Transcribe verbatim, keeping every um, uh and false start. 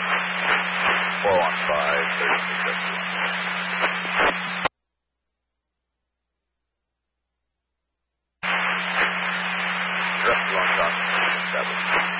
four one five, thirty-six fifty. Rest one, seven.